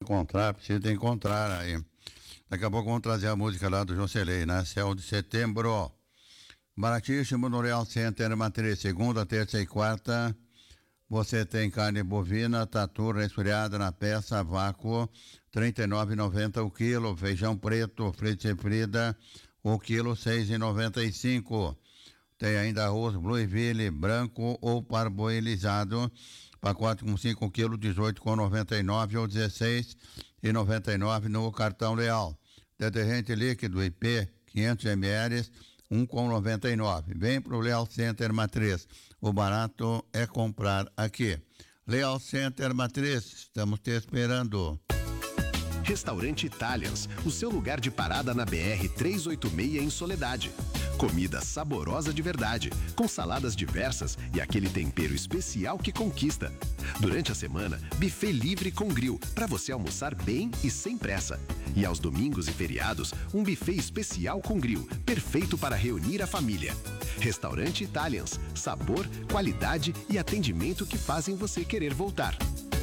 encontrar aí. Daqui a pouco vamos trazer a música lá do Jocelyn, né? Céu de Setembro. Baratíssimo no Real Center Matriz, segunda, terça e quarta. Você tem carne bovina, tatu resfriada na peça, vácuo, R$ 39,90 o quilo. Feijão preto, frita e frita, o quilo, R$ 6,95. Tem ainda arroz Blueville, branco ou parboilizado, pacote com 5 quilos, R$ 18,99 ou R$ 16,99 no cartão Leal. Detergente líquido IP, 500 ml, R$ 1,99. Vem pro Leal Center Matriz. O barato é comprar aqui. Leal Center Matriz, estamos te esperando. Restaurante Italians, o seu lugar de parada na BR-386 em Soledade. Comida saborosa de verdade, com saladas diversas e aquele tempero especial que conquista. Durante a semana, buffet livre com grill, para você almoçar bem e sem pressa. E aos domingos e feriados, um buffet especial com grill, perfeito para reunir a família. Restaurante Italians, sabor, qualidade e atendimento que fazem você querer voltar.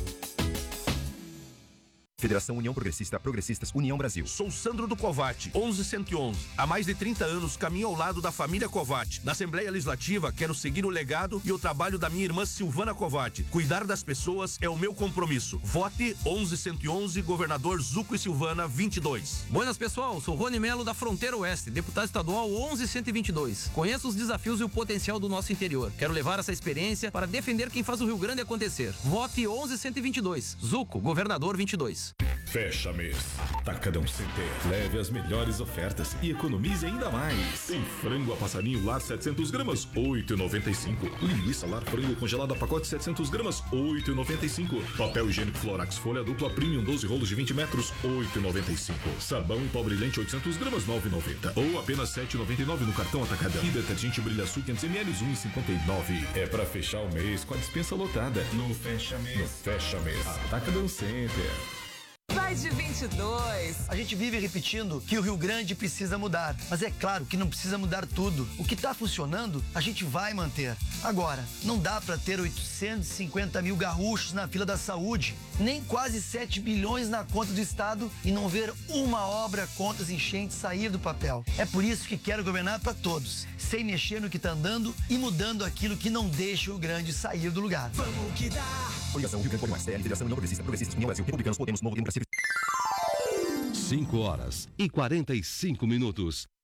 Federação União Progressista, Progressistas, União Brasil. Sou Sandro do Covatti, 11111. Há mais de 30 anos caminho ao lado da família Covatti. Na Assembleia Legislativa, quero seguir o legado e o trabalho da minha irmã Silvana Covatti. Cuidar das pessoas é o meu compromisso. Vote 11111, governador Zuco e Silvana 22. Buenas, pessoal. Sou Rony Melo da Fronteira Oeste, deputado estadual 11122. Conheço os desafios e o potencial do nosso interior. Quero levar essa experiência para defender quem faz o Rio Grande acontecer. Vote 11122. Zuco, governador 22. Fecha mês. Atacadão Center. Leve as melhores ofertas e economize ainda mais. Tem frango a passarinho lar 700 gramas, R$ 8,95. Linguiça lar frango congelada pacote 700 gramas, R$ 8,95. Papel higiênico Florax folha dupla premium 12 rolos de 20 metros, R$ 8,95. Sabão em pó brilhante 800 gramas, R$ 9,90. Ou apenas R$ 7,99 no cartão Atacadão. E detergente Brilha Sul 500 ml, R$ 1,59. É pra fechar o mês com a dispensa lotada. No Fecha Mês. No Fecha Mês. Atacadão Center. Vai de 22. A gente vive repetindo que o Rio Grande precisa mudar, mas é claro que não precisa mudar tudo. O que está funcionando, a gente vai manter. Agora, não dá para ter 850 mil gaúchos na fila da saúde, nem quase 7 bilhões na conta do Estado e não ver uma obra contra as enchentes sair do papel. É por isso que quero governar para todos, sem mexer no que está andando e mudando aquilo que não deixa o Rio Grande sair do lugar. Vamos que dá. Coligação Rio Grande Pode Mais, Federação União Progressista, Progressistas, União Brasil, Republicanos, Podemos, Novo Democracia. 5 horas e 45 minutos.